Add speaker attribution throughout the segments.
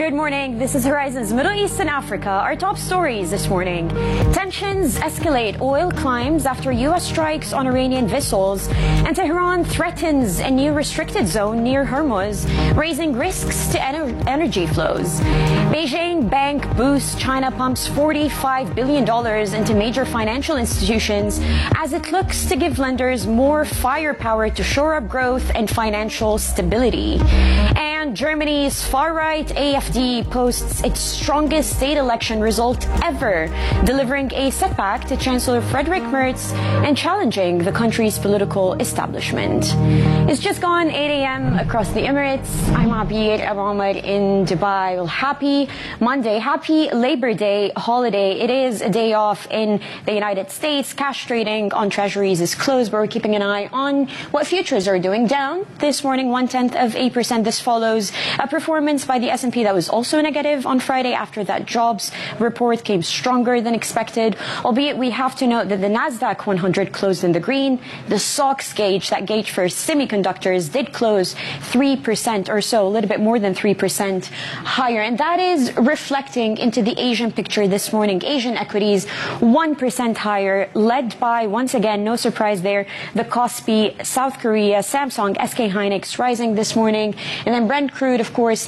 Speaker 1: Good morning. This is Horizon's Middle East and Africa. Our top stories this morning. Tensions escalate. Oil climbs after U.S. strikes on Iranian vessels. And Tehran threatens a new restricted zone near Hormuz, raising risks to energy flows. Beijing Bank boosts. China pumps $45 billion into major financial institutions as it looks to give lenders more firepower to shore up growth and financial stability. And Germany's far-right AfD posts its strongest state election result ever, delivering a setback to Chancellor Friedrich Merz and challenging the country's political establishment. It's just gone 8 a.m. across the Emirates. I'm Abir Ahmed in Dubai. Well, happy Monday, happy Labor Day holiday. It is a day off in the United States. Cash trading on treasuries is closed, but we're keeping an eye on what futures are doing. Down this morning, 0.1%. This follows a performance by the S&P that was also negative on Friday after that jobs report came stronger than expected, albeit we have to note that the Nasdaq 100 closed in the green. The SOX gauge, that gauge for semiconductors, did close 3% or so, a little bit more than 3% higher, and that is reflecting into the Asian picture this morning. Asian equities 1% higher, led by, once again, no surprise there, the Kospi, South Korea, Samsung, SK Hynix rising this morning, and then Brent crude, of course,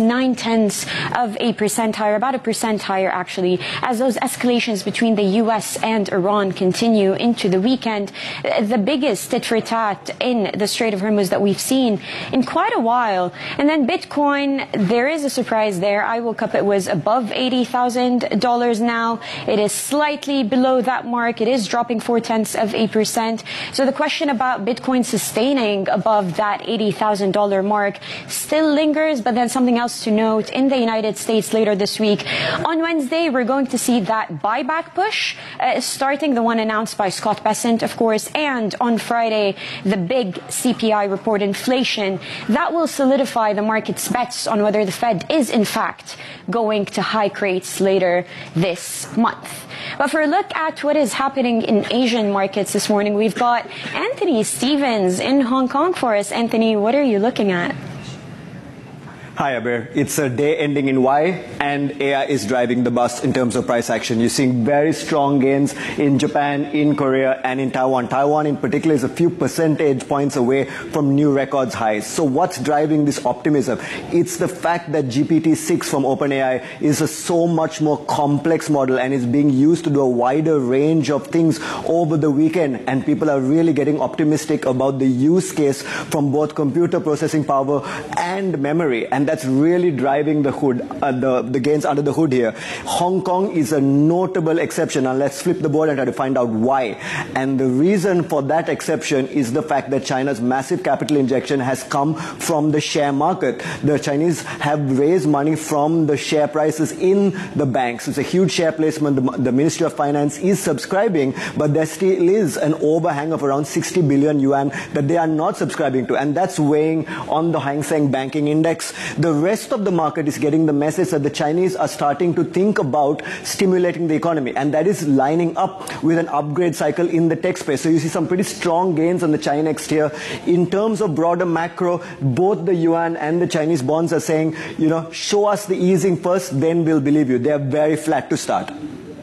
Speaker 1: 0.9% higher, about 1% higher actually, as those escalations between the U.S. and Iran continue into the weekend. The biggest tit for tat in the Strait of Hormuz that we've seen in quite a while. And then Bitcoin, there is a surprise there. I woke up, it was above $80,000 now. It is slightly below that mark. It is dropping 0.4%. So the question about Bitcoin sustaining above that $80,000 mark still lingers, but then something else to note in the United States later this week. On Wednesday, we're going to see that buyback push starting, the one announced by Scott Bessent, of course, and on Friday, the big CPI report, inflation. That will solidify the market's bets on whether the Fed is, in fact, going to hike rates later this month. But for a look at what is happening in Asian markets this morning, we've got Anthony Stevens in Hong Kong for us. Anthony, what are you looking at?
Speaker 2: Hi, Abir. It's a day ending in Y, and AI is driving the bus in terms of price action. You're seeing very strong gains in Japan, in Korea, and in Taiwan. Taiwan, in particular, is a few percentage points away from new records highs. So what's driving this optimism? It's the fact that GPT-6 from OpenAI is a so much more complex model and is being used to do a wider range of things over the weekend. And people are really getting optimistic about the use case from both computer processing power and memory. And that's really driving the hood, the gains under the hood here. Hong Kong is a notable exception. Now let's flip the board and try to find out why. And the reason for that exception is the fact that China's massive capital injection has come from the share market. The Chinese have raised money from the share prices in the banks. It's a huge share placement. The Ministry of Finance is subscribing, but there still is an overhang of around 60 billion yuan that they are not subscribing to. And that's weighing on the Hang Seng Banking Index. The rest of the market is getting the message that the Chinese are starting to think about stimulating the economy, and that is lining up with an upgrade cycle in the tech space. So you see some pretty strong gains on the China next here. In terms of broader macro, both the yuan and the Chinese bonds are saying, show us the easing first, then we'll believe you. They are very flat to start.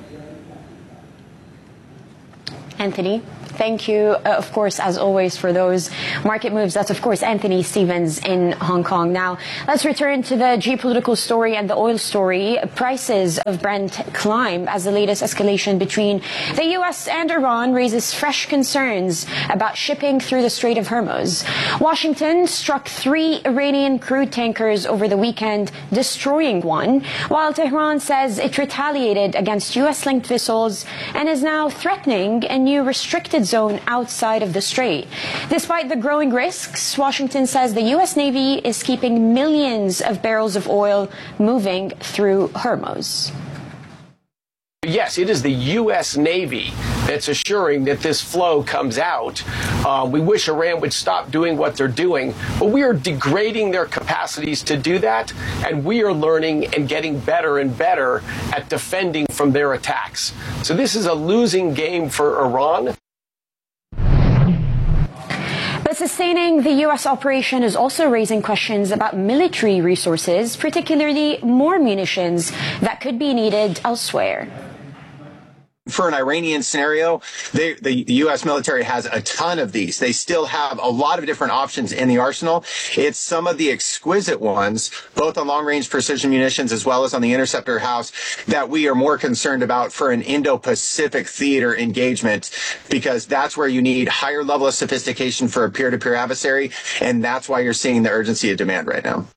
Speaker 1: Anthony, thank you, of course, as always, for those market moves. That's, of course, Anthony Stevens in Hong Kong. Now, let's return to the geopolitical story and the oil story. Prices of Brent climb as the latest escalation between the U.S. and Iran raises fresh concerns about shipping through the Strait of Hormuz. Washington struck 3 Iranian crude tankers over the weekend, destroying one, while Tehran says it retaliated against U.S.-linked vessels and is now threatening a new restricted zone outside of the strait. Despite the growing risks, Washington says the U.S. Navy is keeping millions of barrels of oil moving through Hormuz.
Speaker 3: Yes, it is the U.S. Navy that's assuring that this flow comes out. We wish Iran would stop doing what they're doing, but we are degrading their capacities to do that, and we are learning and getting better and better at defending from their attacks. So this is a losing game for Iran.
Speaker 1: But sustaining the U.S. operation is also raising questions about military resources, particularly more munitions that could be needed elsewhere.
Speaker 4: For an Iranian scenario, the U.S. military has a ton of these. They still have a lot of different options in the arsenal. It's some of the exquisite ones, both on long-range precision munitions as well as on the interceptor house, that we are more concerned about for an Indo-Pacific theater engagement, because that's where you need higher level of sophistication for a peer-to-peer adversary, and that's why you're seeing the urgency of demand right now.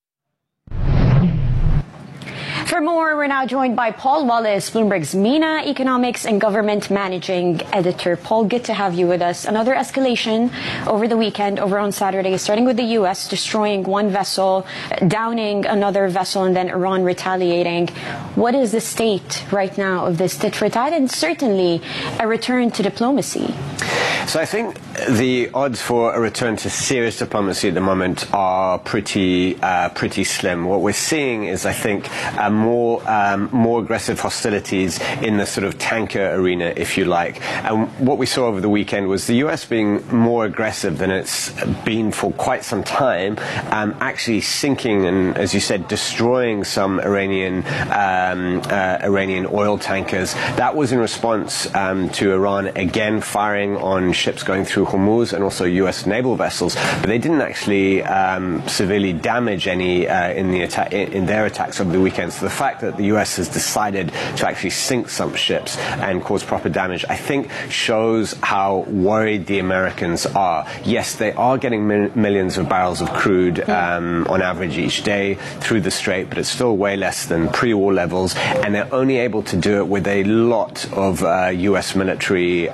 Speaker 1: For more, we're now joined by Paul Wallace, Bloomberg's MENA Economics and Government Managing Editor. Paul, good to have you with us. Another escalation over the weekend, over on Saturday, starting with the U.S. destroying one vessel, downing another vessel, and then Iran retaliating. What is the state right now of this tit for tat, and certainly a return to diplomacy?
Speaker 5: So I think the odds for a return to serious diplomacy at the moment are pretty slim. What we're seeing is, I think, more aggressive hostilities in the sort of tanker arena, if you like. And what we saw over the weekend was the U.S. being more aggressive than it's been for quite some time, actually sinking and, as you said, destroying some Iranian oil tankers. That was in response to Iran again firing on ships going through Hormuz and also U.S. naval vessels, but they didn't actually severely damage any in their attacks over the weekend. So the fact that the U.S. has decided to actually sink some ships and cause proper damage, I think, shows how worried the Americans are. Yes, they are getting millions of barrels of crude on average each day through the Strait, but it's still way less than pre-war levels, and they're only able to do it with a lot of U.S. military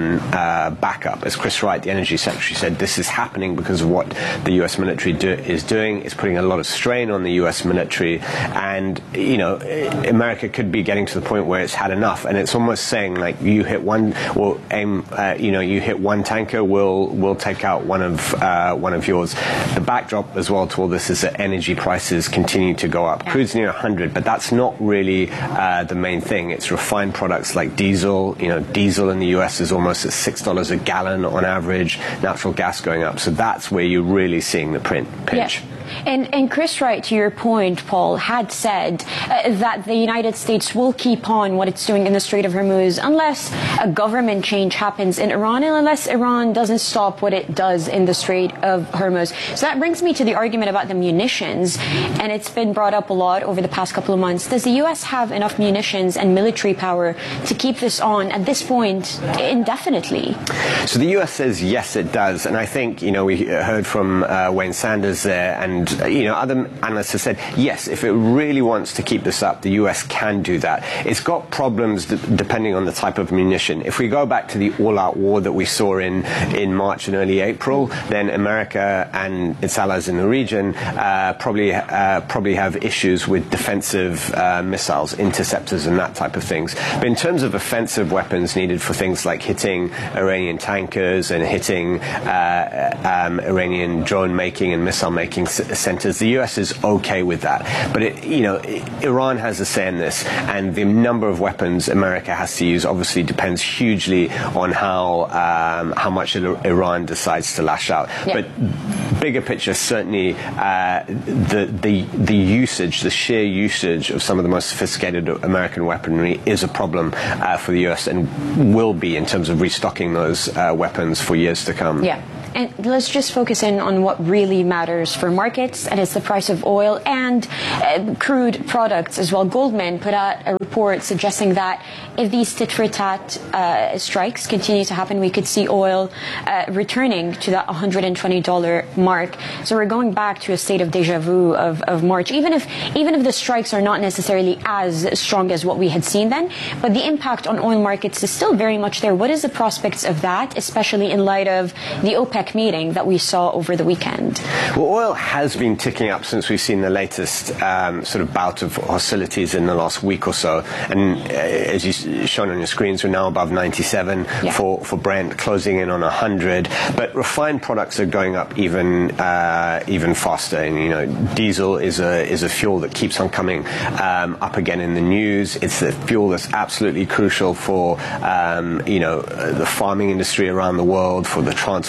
Speaker 5: backup. As Chris Wright, the Energy Secretary, said, this is happening because of what the U.S. military is doing. It's putting a lot of strain on the U.S. military, and America could be getting to the point where it's had enough, and it's almost saying, like, you hit one, we'll aim, you hit one tanker, we'll take out one of yours. The backdrop as well to all this is that energy prices continue to go up. Crude's near 100, but that's not really the main thing. It's refined products like diesel. Diesel in the U.S. is almost at $6 a gallon on average. Natural gas going up. So that's where you're really seeing the pinch.
Speaker 1: Yeah. And Chris Wright, to your point, Paul, had said that the United States will keep on what it's doing in the Strait of Hormuz unless a government change happens in Iran and unless Iran doesn't stop what it does in the Strait of Hormuz. So that brings me to the argument about the munitions, and it's been brought up a lot over the past couple of months. Does the U.S. have enough munitions and military power to keep this on at this point indefinitely?
Speaker 5: So the U.S. says yes, it does. And I think, we heard from Wayne Sanders there, and other analysts have said, yes, if it really wants to keep this up, the U.S. can do that. It's got problems depending on the type of munition. If we go back to the all-out war that we saw in March and early April, then America and its allies in the region probably have issues with defensive missiles, interceptors, and that type of things. But in terms of offensive weapons needed for things like hitting Iranian tankers and hitting Iranian drone-making and missile-making centers, the U.S. is okay with that. But Iran has a say in this, and the number of weapons America has to use obviously depends hugely on how much Iran decides to lash out. Yeah. But bigger picture, certainly the usage, the sheer usage of some of the most sophisticated American weaponry is a problem for the U.S. and will be in terms of restocking those weapons for years to come.
Speaker 1: Yeah. And let's just focus in on what really matters for markets, and it's the price of oil and crude products as well. Goldman put out a report suggesting that if these tit-for-tat strikes continue to happen, we could see oil returning to that $120 mark. So we're going back to a state of deja vu of March, even if the strikes are not necessarily as strong as what we had seen then, but the impact on oil markets is still very much there. What is the prospects of that, especially in light of the OPEC meeting that we saw over the weekend?
Speaker 5: Well, oil has been ticking up since we've seen the latest sort of bout of hostilities in the last week or so. And as you've shown on your screens, we're now above 97 for Brent, closing in on 100. But refined products are going up even faster. And, diesel is a fuel that keeps on coming up again in the news. It's the fuel that's absolutely crucial for the farming industry around the world, for the transport industry.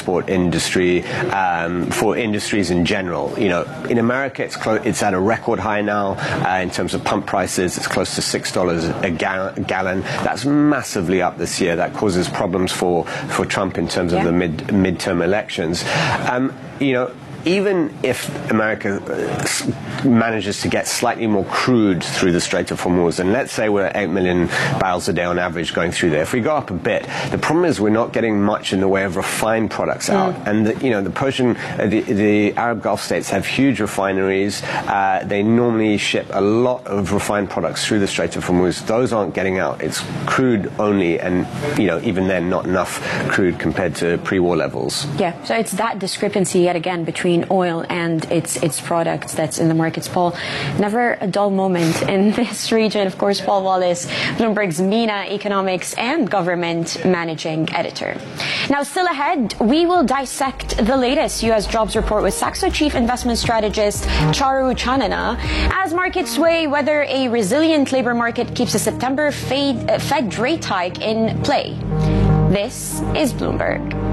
Speaker 5: industry, for industries in general. You know, in America, it's at a record high now in terms of pump prices. It's close to $6 a gallon. That's massively up this year. That causes problems for Trump in terms of the midterm elections. You know, even if America manages to get slightly more crude through the Strait of Hormuz, and let's say we're at 8 million barrels a day on average going through there, if we go up a bit, the problem is we're not getting much in the way of refined products out. And the Arab Gulf states have huge refineries. They normally ship a lot of refined products through the Strait of Hormuz. Those aren't getting out. It's crude only, and you know, even then, not enough crude compared to pre-war levels.
Speaker 1: Yeah, so it's that discrepancy yet again between oil and its products that's in the markets. Paul, never a dull moment in this region. Of course, Paul Wallace, Bloomberg's MENA Economics and Government Managing Editor. Now, still ahead, we will dissect the latest U.S. jobs report with Saxo Chief Investment Strategist Charu Chanana as markets weigh whether a resilient labor market keeps a September Fed rate hike in play. This is Bloomberg.